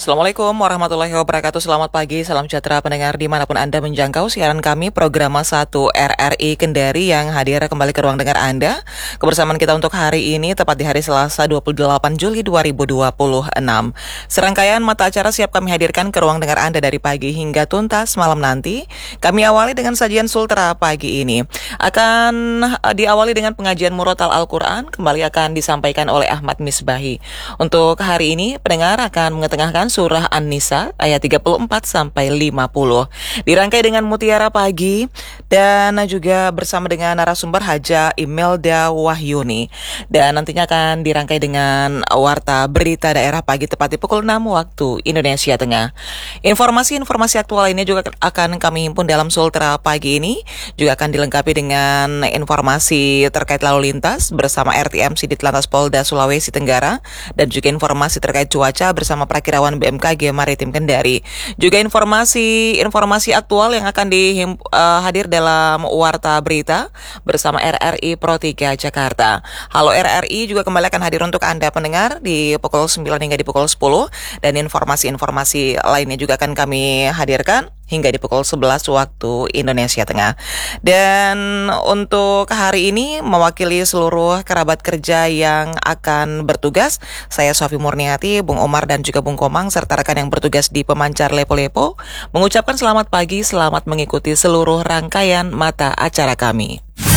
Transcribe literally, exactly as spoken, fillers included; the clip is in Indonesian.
Assalamualaikum warahmatullahi wabarakatuh. Selamat pagi, salam sejahtera pendengar dimanapun Anda menjangkau siaran kami Programa satu R R I Kendari yang hadir kembali ke ruang dengar Anda. Kebersamaan kita untuk hari ini tepat di hari Selasa dua puluh delapan Juli dua ribu dua puluh enam. Serangkaian mata acara siap kami hadirkan ke ruang dengar Anda dari pagi hingga tuntas malam nanti. Kami awali dengan sajian Sultra pagi ini. Akan diawali dengan pengajian Murotal Al-Quran, kembali akan disampaikan oleh Ahmad Misbahi. Untuk hari ini, pendengar akan mengetengahkan Surah An-Nisa ayat tiga puluh empat sampai lima puluh. Dirangkai dengan Mutiara Pagi dan juga bersama dengan narasumber Haja Imelda Wahyuni. Dan nantinya akan dirangkai dengan Warta Berita Daerah Pagi tepat di pukul enam waktu Indonesia Tengah. Informasi-informasi aktual lainnya juga akan kami himpun dalam Sultra pagi ini. Juga akan dilengkapi dengan informasi terkait lalu lintas bersama R T M C Ditlantas Polda Sulawesi Tenggara dan juga informasi terkait cuaca bersama Prakirawan B M K G Maritim Kendari. Juga informasi-informasi aktual yang akan dihimp, uh, hadir dalam Warta Berita bersama R R I Pro tiga Jakarta. Halo R R I juga kembali akan hadir untuk Anda pendengar di pukul sembilan hingga di pukul sepuluh, dan informasi-informasi lainnya juga akan kami hadirkan hingga di pukul sebelas waktu Indonesia Tengah. Dan untuk hari ini mewakili seluruh kerabat kerja yang akan bertugas, saya Sofi Murniati, Bung Omar dan juga Bung Komang serta rekan yang bertugas di Pemancar Lepo-Lepo mengucapkan selamat pagi, selamat mengikuti seluruh rangkaian mata acara kami.